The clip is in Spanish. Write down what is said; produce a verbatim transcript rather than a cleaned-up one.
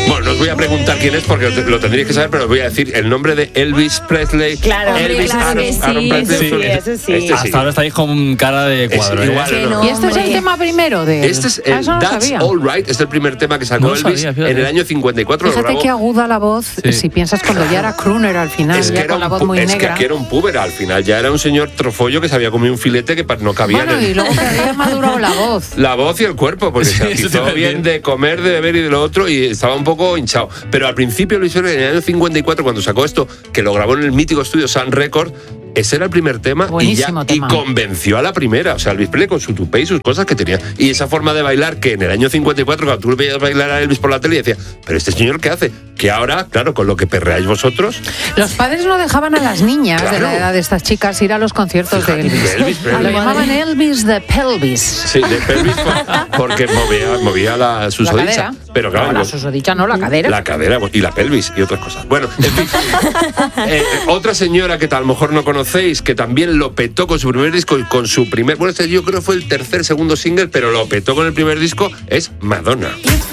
Bueno, no os voy a preguntar quién es porque lo tendríais que saber, pero os voy a decir el nombre de Elvis Presley. Claro, Elvis claro Aaron, que sí, Aaron Presley. eso sí, eso sí. Este sí. Hasta ahora estáis con cara de cuadro. Es ¿eh? igual, Que no. no. ¿Y este es el Hombre. tema primero de él? Este es Ah, el eso no That's sabía. All Right, es el primer tema que sacó No lo Elvis sabía, fíjate. en el año cincuenta y cuatro. Lo Fíjate grabó. qué aguda la voz, Sí. si piensas cuando ya era crooner al final, Es que, ya era con un la voz pu- muy es que negra. aquí era un puber, al final ya era un señor trofollo que se había comido un filete que pa- no cabía Bueno, en el... y luego que había madurado la voz. La voz y el cuerpo, porque Sí, se eso te iba hizo a bien decir. de comer, de beber y de lo otro, y estaba un poco hinchado. Pero al principio lo hizo en el año cincuenta y cuatro, cuando sacó esto, que lo grabó en el mítico estudio Sun Record. Ese era el primer tema y, ya, Buenísimo y tema. convenció a la primera. O sea, Elvis Presley con su tupé y sus cosas que tenía. Y esa forma de bailar que en el año cincuenta y cuatro, cuando tú veías bailar a Elvis por la tele, y decía, pero este señor, ¿qué hace? Que ahora, claro, con lo que perreáis vosotros... Los padres no dejaban a las niñas de Claro. la edad de estas chicas ir a los conciertos Fíjate, de Elvis. de Elvis Presley. Lo llamaban Elvis de Pelvis. Sí, de pelvis, por- porque movía, movía la susodicha. cadera. Pero claro, No, la los- susodicha no, la cadera. La cadera y la pelvis y otras cosas. Bueno, en fin. Eh, otra señora que a lo mejor no conocéis, que también lo petó con su primer disco y con su primer... Bueno, este yo creo fue el tercer, segundo single, pero lo petó con el primer disco, es Madonna.